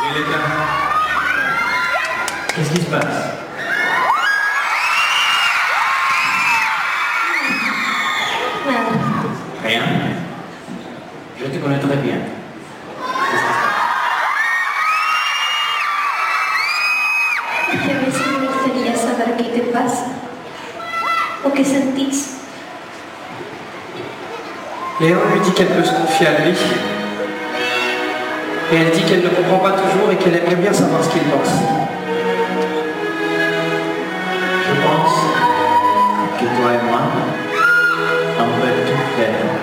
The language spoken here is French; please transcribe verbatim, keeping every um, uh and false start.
Il est là. Qu'est-ce qui se passe? Rien. Je te connais très bien. Y a veces me gustaría saber qué te pasa o qué sentís. Léon lui dit qu'elle peut se confier à lui. Et elle dit qu'elle ne comprend pas toujours et qu'elle aimerait bien savoir ce qu'il pense. Je pense que toi et moi, on peut tout faire.